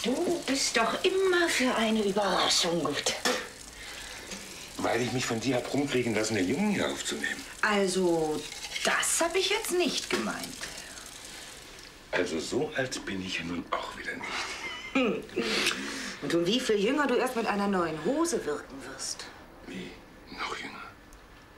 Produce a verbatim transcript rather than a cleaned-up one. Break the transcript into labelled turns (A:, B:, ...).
A: Du bist doch immer für eine Überraschung gut.
B: Weil ich mich von dir hab rumkriegen lassen, den Jungen hier aufzunehmen.
A: Also, das habe ich jetzt nicht gemeint.
B: Also so alt bin ich ja nun auch wieder nicht.
A: Hm. Und um wie viel jünger du erst mit einer neuen Hose wirken wirst.
B: Wie? Noch jünger?